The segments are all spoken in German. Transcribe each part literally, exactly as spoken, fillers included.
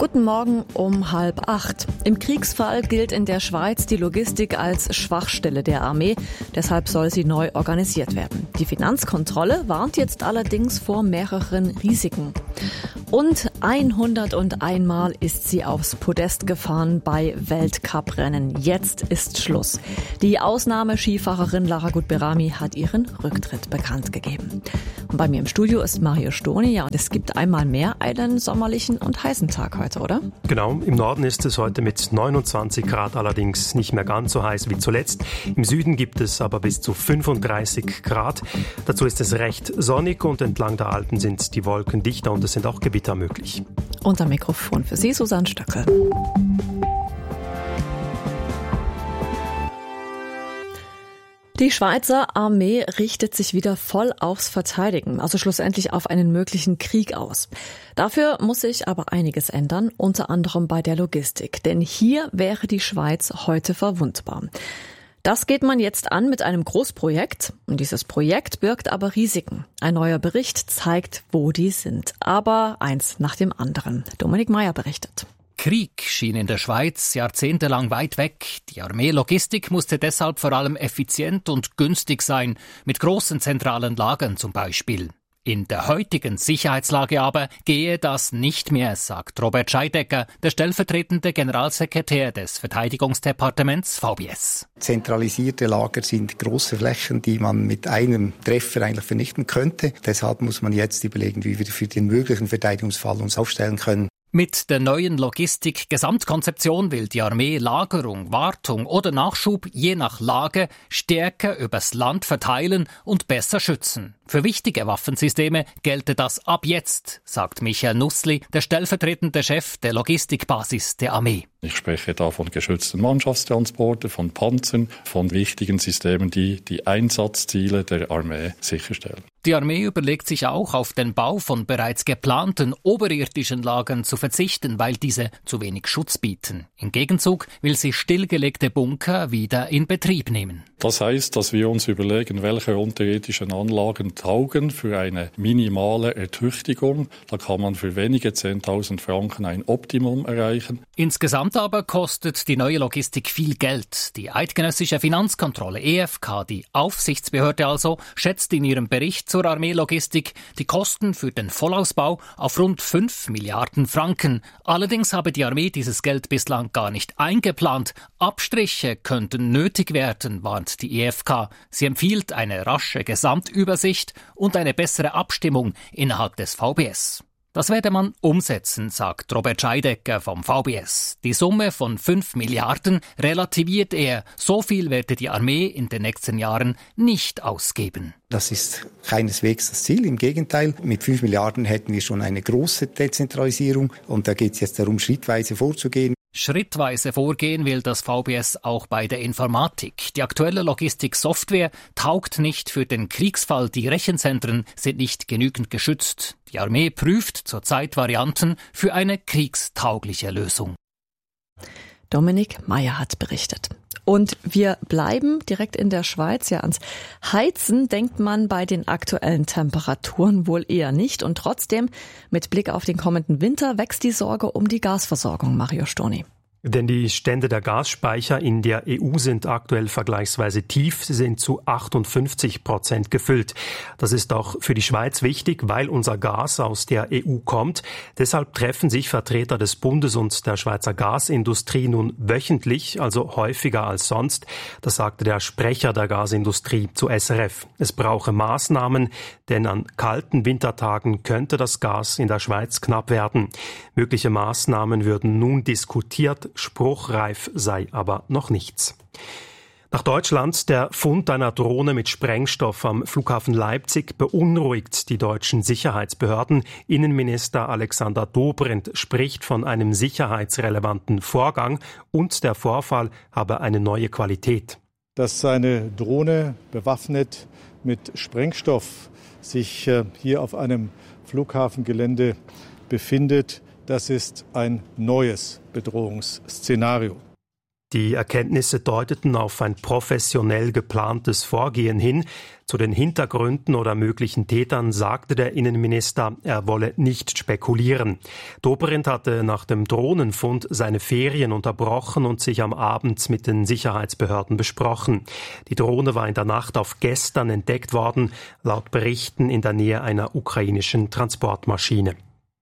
Guten Morgen um halb acht. Im Kriegsfall gilt in der Schweiz die Logistik als Schwachstelle der Armee. Deshalb soll sie neu organisiert werden. Die Finanzkontrolle warnt jetzt allerdings vor mehreren Risiken. Und hunderteins Mal ist sie aufs Podest gefahren bei Weltcuprennen. Jetzt ist Schluss. Die Ausnahmeskifahrerin Lara Gut-Berami hat ihren Rücktritt bekannt gegeben. Und bei mir im Studio ist Mario Stoni. Ja, und es gibt einmal mehr einen sommerlichen und heißen Tag heute, oder? Genau, im Norden ist es heute mit neunundzwanzig Grad allerdings nicht mehr ganz so heiß wie zuletzt. Im Süden gibt es aber bis zu fünfunddreißig Grad. Dazu ist es recht sonnig und entlang der Alpen sind die Wolken dichter und es sind auch Gewitter möglich. Unter Mikrofon für Sie Susanne Stöckel. Die Schweizer Armee richtet sich wieder voll aufs Verteidigen, also schlussendlich auf einen möglichen Krieg aus. Dafür muss sich aber einiges ändern, unter anderem bei der Logistik. Denn hier wäre die Schweiz heute verwundbar. Das geht man jetzt an mit einem Großprojekt. Und dieses Projekt birgt aber Risiken. Ein neuer Bericht zeigt, wo die sind. Aber eins nach dem anderen. Dominik Meyer berichtet. Krieg schien in der Schweiz jahrzehntelang weit weg. Die Armeelogistik musste deshalb vor allem effizient und günstig sein, mit großen zentralen Lagern zum Beispiel. In der heutigen Sicherheitslage aber gehe das nicht mehr, sagt Robert Scheidecker, der stellvertretende Generalsekretär des Verteidigungsdepartements V B S. Zentralisierte Lager sind große Flächen, die man mit einem Treffer eigentlich vernichten könnte. Deshalb muss man jetzt überlegen, wie wir für den möglichen Verteidigungsfall uns aufstellen können. Mit der neuen Logistik-Gesamtkonzeption will die Armee Lagerung, Wartung oder Nachschub je nach Lage stärker übers Land verteilen und besser schützen. Für wichtige Waffensysteme gelte das ab jetzt, sagt Michael Nussli, der stellvertretende Chef der Logistikbasis der Armee. Ich spreche da von geschützten Mannschaftstransporten, von Panzern, von wichtigen Systemen, die die Einsatzziele der Armee sicherstellen. Die Armee überlegt sich auch, auf den Bau von bereits geplanten oberirdischen Lagern zu verzichten, weil diese zu wenig Schutz bieten. Im Gegenzug will sie stillgelegte Bunker wieder in Betrieb nehmen. Das heißt, dass wir uns überlegen, welche unterirdischen Anlagen taugen für eine minimale Ertüchtigung. Da kann man für wenige zehntausend Franken ein Optimum erreichen. Insgesamt aber kostet die neue Logistik viel Geld. Die eidgenössische Finanzkontrolle E F K, die Aufsichtsbehörde also, schätzt in ihrem Bericht zur Armeelogistik die Kosten für den Vollausbau auf rund fünf Milliarden Franken. Allerdings habe die Armee dieses Geld bislang gar nicht eingeplant. Abstriche könnten nötig werden, warnt die E F K. Sie empfiehlt eine rasche Gesamtübersicht und eine bessere Abstimmung innerhalb des V B S. Das werde man umsetzen, sagt Robert Scheidecker vom V B S. Die Summe von fünf Milliarden relativiert er. So viel werde die Armee in den nächsten Jahren nicht ausgeben. Das ist keineswegs das Ziel. Im Gegenteil, mit fünf Milliarden hätten wir schon eine große Dezentralisierung. Und da geht es jetzt darum, schrittweise vorzugehen. Schrittweise vorgehen will das V B S auch bei der Informatik. Die aktuelle Logistiksoftware taugt nicht für den Kriegsfall. Die Rechenzentren sind nicht genügend geschützt. Die Armee prüft zurzeit Varianten für eine kriegstaugliche Lösung. Dominik Meyer hat berichtet. Und wir bleiben direkt in der Schweiz. Ja, ans Heizen denkt man bei den aktuellen Temperaturen wohl eher nicht. Und trotzdem, mit Blick auf den kommenden Winter, wächst die Sorge um die Gasversorgung, Mario Stoni. Denn die Stände der Gasspeicher in der E U sind aktuell vergleichsweise tief. Sie sind zu achtundfünfzig Prozent gefüllt. Das ist auch für die Schweiz wichtig, weil unser Gas aus der E U kommt. Deshalb treffen sich Vertreter des Bundes und der Schweizer Gasindustrie nun wöchentlich, also häufiger als sonst. Das sagte der Sprecher der Gasindustrie zu S R F. Es brauche Maßnahmen, denn an kalten Wintertagen könnte das Gas in der Schweiz knapp werden. Mögliche Maßnahmen würden nun diskutiert. Spruchreif sei aber noch nichts. Nach Deutschland, der Fund einer Drohne mit Sprengstoff am Flughafen Leipzig beunruhigt die deutschen Sicherheitsbehörden. Innenminister Alexander Dobrindt spricht von einem sicherheitsrelevanten Vorgang und der Vorfall habe eine neue Qualität. Dass eine Drohne bewaffnet mit Sprengstoff sich hier auf einem Flughafengelände befindet, das ist ein neues Bedrohungsszenario. Die Erkenntnisse deuteten auf ein professionell geplantes Vorgehen hin. Zu den Hintergründen oder möglichen Tätern sagte der Innenminister, er wolle nicht spekulieren. Dobrindt hatte nach dem Drohnenfund seine Ferien unterbrochen und sich am Abend mit den Sicherheitsbehörden besprochen. Die Drohne war in der Nacht auf gestern entdeckt worden, laut Berichten in der Nähe einer ukrainischen Transportmaschine.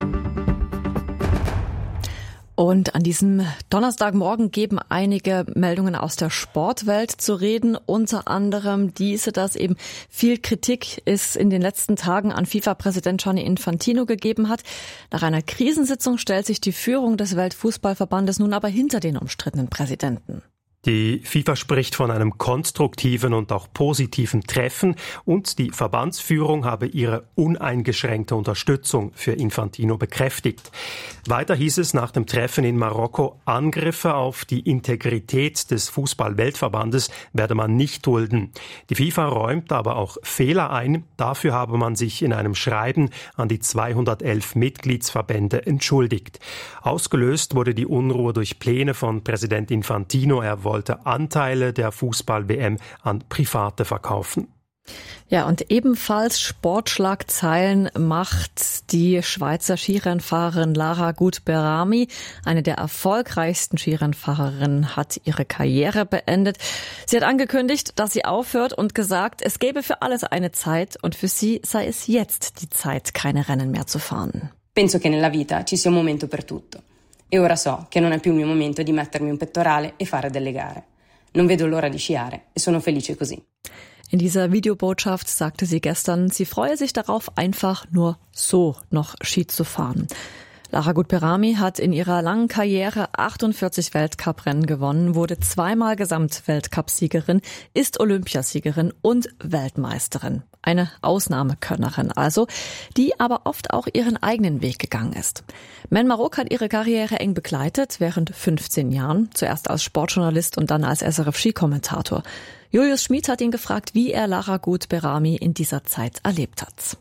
Und an diesem Donnerstagmorgen geben einige Meldungen aus der Sportwelt zu reden, unter anderem diese, dass eben viel Kritik es in den letzten Tagen an FIFA-Präsident Gianni Infantino gegeben hat. Nach einer Krisensitzung stellt sich die Führung des Weltfußballverbandes nun aber hinter den umstrittenen Präsidenten. Die FIFA spricht von einem konstruktiven und auch positiven Treffen und die Verbandsführung habe ihre uneingeschränkte Unterstützung für Infantino bekräftigt. Weiter hieß es nach dem Treffen in Marokko, Angriffe auf die Integrität des Fußball-Weltverbandes werde man nicht dulden. Die FIFA räumt aber auch Fehler ein. Dafür habe man sich in einem Schreiben an die zweihundertelf Mitgliedsverbände entschuldigt. Ausgelöst wurde die Unruhe durch Pläne von Präsident Infantino. Er wollte Anteile der Fußball-W M an Private verkaufen. Ja, und ebenfalls Sportschlagzeilen macht die Schweizer Skirennfahrerin Lara Gut-Berami. Eine der erfolgreichsten Skirennfahrerinnen hat ihre Karriere beendet. Sie hat angekündigt, dass sie aufhört und gesagt, es gäbe für alles eine Zeit und für sie sei es jetzt die Zeit, keine Rennen mehr zu fahren. Penso che nella vita ci sia un momento per tutto. E ora so che non è più il mio momento di mettermi un pettorale e fare delle gare. Non vedo l'ora di sciare e sono felice così. In dieser Videobotschaft sagte sie gestern, sie freue sich darauf, einfach nur so noch Ski zu fahren. Lara Gut-Berami hat in ihrer langen Karriere achtundvierzig Weltcuprennen gewonnen, wurde zweimal Gesamtweltcupsiegerin, ist Olympiasiegerin und Weltmeisterin. Eine Ausnahmekönnerin also, die aber oft auch ihren eigenen Weg gegangen ist. Men Marok hat ihre Karriere eng begleitet, während fünfzehn Jahren, zuerst als Sportjournalist und dann als S R F-Skikommentator. Julius Schmid hat ihn gefragt, wie er Lara Gut-Berami in dieser Zeit erlebt hat.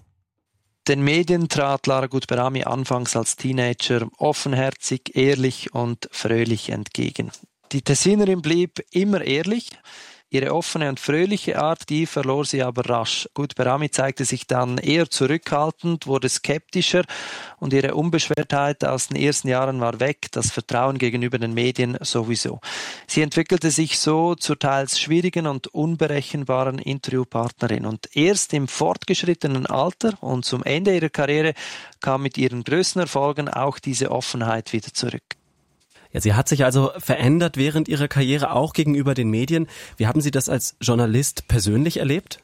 Den Medien trat Lara Gut-Berami anfangs als Teenager offenherzig, ehrlich und fröhlich entgegen. Die Tessinerin blieb immer ehrlich. Ihre offene und fröhliche Art, die verlor sie aber rasch. Gut-Berami zeigte sich dann eher zurückhaltend, wurde skeptischer und ihre Unbeschwertheit aus den ersten Jahren war weg, das Vertrauen gegenüber den Medien sowieso. Sie entwickelte sich so zur teils schwierigen und unberechenbaren Interviewpartnerin und erst im fortgeschrittenen Alter und zum Ende ihrer Karriere kam mit ihren größten Erfolgen auch diese Offenheit wieder zurück. Ja, sie hat sich also verändert während ihrer Karriere, auch gegenüber den Medien. Wie haben Sie das als Journalist persönlich erlebt?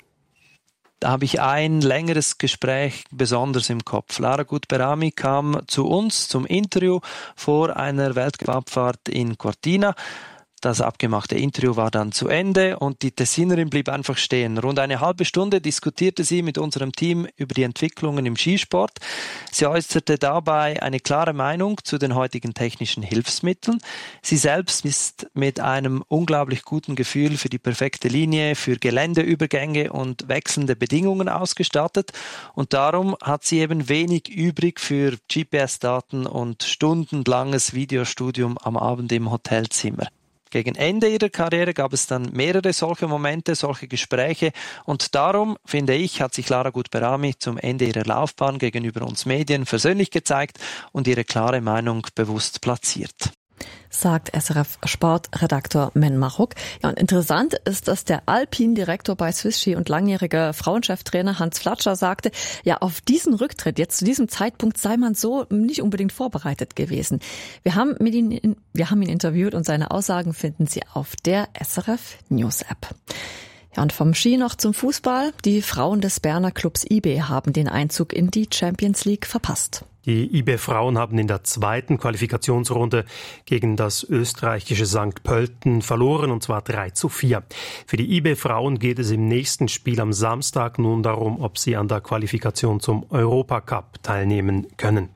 Da habe ich ein längeres Gespräch besonders im Kopf. Lara Gut-Berami kam zu uns zum Interview vor einer Weltcupabfahrt in Cortina. Das abgemachte Interview war dann zu Ende und die Tessinerin blieb einfach stehen. Rund eine halbe Stunde diskutierte sie mit unserem Team über die Entwicklungen im Skisport. Sie äußerte dabei eine klare Meinung zu den heutigen technischen Hilfsmitteln. Sie selbst ist mit einem unglaublich guten Gefühl für die perfekte Linie, für Geländeübergänge und wechselnde Bedingungen ausgestattet. Und darum hat sie eben wenig übrig für G P S-Daten und stundenlanges Videostudium am Abend im Hotelzimmer. Gegen Ende ihrer Karriere gab es dann mehrere solche Momente, solche Gespräche und darum, finde ich, hat sich Lara Gut-Berami zum Ende ihrer Laufbahn gegenüber uns Medien versöhnlich gezeigt und ihre klare Meinung bewusst platziert. Sagt S R F-Sportredaktor Men Marok. Ja, und interessant ist, dass der Alpin-Direktor bei Swiss Ski und langjährige Frauencheftrainer Hans Flatscher sagte, ja, auf diesen Rücktritt jetzt zu diesem Zeitpunkt sei man so nicht unbedingt vorbereitet gewesen. Wir haben mit ihn, wir haben ihn interviewt und seine Aussagen finden Sie auf der S R F News App. Ja, und vom Ski noch zum Fußball. Die Frauen des Berner Clubs I B haben den Einzug in die Champions League verpasst. Die I B-Frauen haben in der zweiten Qualifikationsrunde gegen das österreichische Sankt Pölten verloren, und zwar drei zu vier. Für die I B-Frauen geht es im nächsten Spiel am Samstag nun darum, ob sie an der Qualifikation zum Europacup teilnehmen können.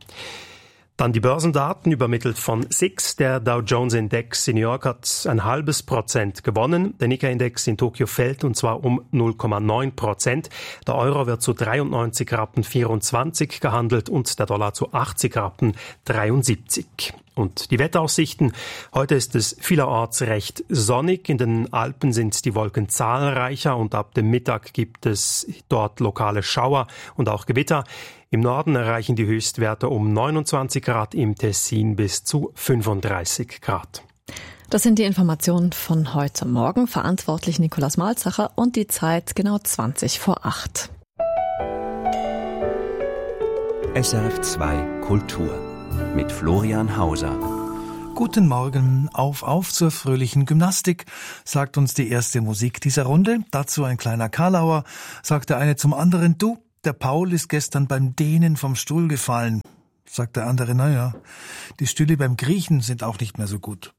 Dann die Börsendaten, übermittelt von S I X. Der Dow Jones Index in New York hat ein halbes Prozent gewonnen. Der Nikkei-Index in Tokio fällt, und zwar um null Komma neun Prozent. Der Euro wird zu dreiundneunzig Rappen vierundzwanzig gehandelt und der Dollar zu achtzig Rappen dreiundsiebzig. Und die Wetteraussichten. Heute ist es vielerorts recht sonnig. In den Alpen sind die Wolken zahlreicher und ab dem Mittag gibt es dort lokale Schauer und auch Gewitter. Im Norden erreichen die Höchstwerte um neunundzwanzig Grad, im Tessin bis zu fünfunddreißig Grad. Das sind die Informationen von heute Morgen. Verantwortlich Nikolaus Malzacher und die Zeit genau zwanzig vor acht. S R F zwei Kultur mit Florian Hauser. Guten Morgen, auf, auf zur fröhlichen Gymnastik, sagt uns die erste Musik dieser Runde. Dazu ein kleiner Karlauer, sagt der eine zum anderen, du, der Paul ist gestern beim Dehnen vom Stuhl gefallen. Sagt der andere, naja, die Stühle beim Griechen sind auch nicht mehr so gut.